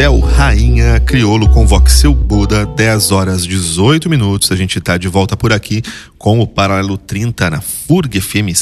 céu, Rainha Criolo, convoque seu Buda, 10 horas 18 minutos. A gente tá de volta por aqui com o Paralelo 30 na FURG FM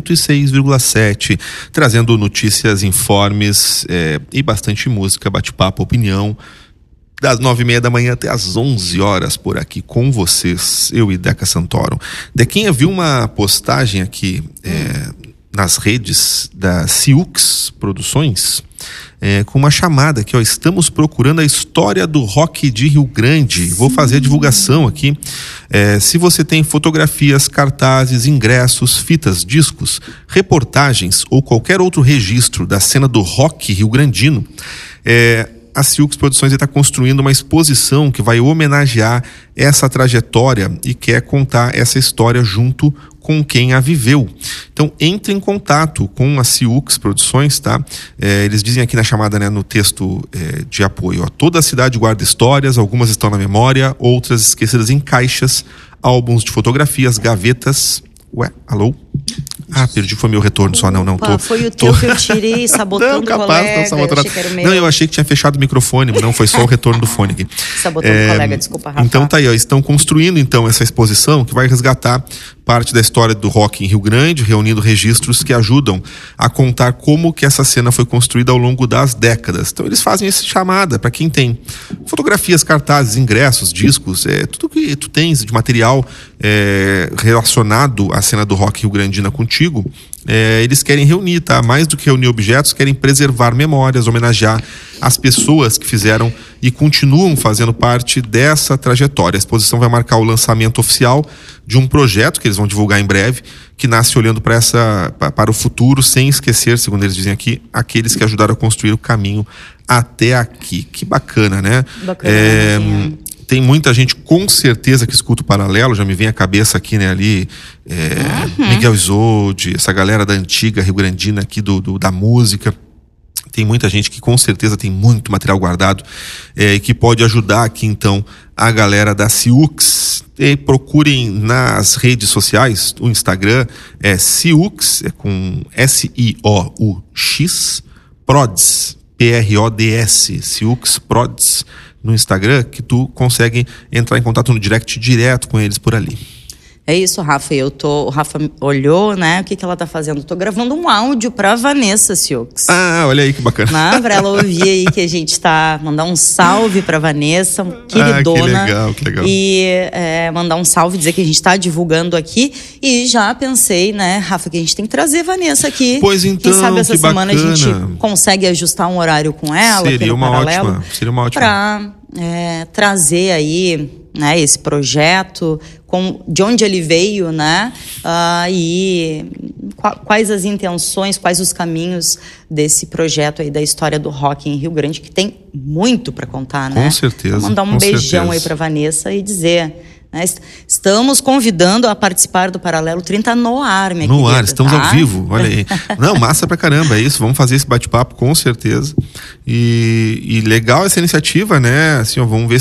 106,7, trazendo notícias, informes e bastante música, bate-papo, opinião, das 9h30 da manhã até as 11 horas por aqui com vocês, eu e Deca Santoro. Dequinha viu uma postagem aqui nas redes da Siux Produções, com uma chamada aqui, ó, estamos procurando a história do rock de Rio Grande. Vou fazer a divulgação aqui. Se você tem fotografias, cartazes, ingressos, fitas, discos, reportagens ou qualquer outro registro da cena do rock rio-grandino, a Siux Produções está construindo uma exposição que vai homenagear essa trajetória e quer contar essa história junto com quem a viveu. Então, entre em contato com a Siux Produções, tá? Eles dizem aqui na chamada, né, no texto de apoio, ó, toda a cidade guarda histórias, algumas estão na memória, outras esquecidas em caixas, álbuns de fotografias, gavetas. Ué, alô? Ah, perdi, foi meu retorno só, não. Foi o teu que eu tirei, sabotando o colega. Eu achei que tinha fechado o microfone, mas não, foi só o retorno do fone aqui. Sabotando o colega, desculpa, Rafa. Então tá aí, ó, estão construindo então essa exposição que vai resgatar parte da história do rock em Rio Grande, reunindo registros que ajudam a contar como que essa cena foi construída ao longo das décadas. Então eles fazem essa chamada para quem tem fotografias, cartazes, ingressos, discos, tudo que tu tens de material relacionado à cena do rock rio-grandina contigo, eles querem reunir, tá? Mais do que reunir objetos, querem preservar memórias, homenagear as pessoas que fizeram e continuam fazendo parte dessa trajetória. A exposição vai marcar o lançamento oficial de um projeto que eles vão divulgar em breve, que nasce olhando para o futuro, sem esquecer, segundo eles dizem aqui, aqueles que ajudaram a construir o caminho até aqui. Que bacana, né? Bacana. Tem muita gente, com certeza, que escuta o Paralelo, já me vem à cabeça aqui, né, ali, Miguel Isolde, essa galera da antiga rio-grandina aqui da música. Tem muita gente que com certeza tem muito material guardado e que pode ajudar aqui, então, a galera da Siux. Procurem nas redes sociais, o Instagram é Siux, com SIOUX, Prods, PRODS, Siux Prods, no Instagram, que tu consegue entrar em contato no direct direto com eles por ali. É isso, Rafa. O Rafa olhou, né? O que ela tá fazendo? Tô gravando um áudio pra Vanessa Siux. Ah, olha aí que bacana. Pra ela ouvir aí que a gente tá... Mandar um salve pra Vanessa, queridona. Que legal. E mandar um salve, dizer que a gente tá divulgando aqui. E já pensei, né, Rafa, que a gente tem que trazer Vanessa aqui. Pois então, quem sabe essa semana bacana. a gente consegue ajustar um horário com ela. Seria uma ótima. Pra trazer aí, né, esse projeto, de onde ele veio, né, e quais as intenções, quais os caminhos desse projeto aí da história do rock em Rio Grande, que tem muito para contar, né? Com certeza. Vou mandar um beijão aí para Vanessa e dizer, né, estamos convidando a participar do Paralelo 30 no ar, minha querida. No ar, estamos ao vivo, olha aí. Não, massa pra caramba, é isso, vamos fazer esse bate-papo com certeza. E legal essa iniciativa, né? Assim, ó, vamos ver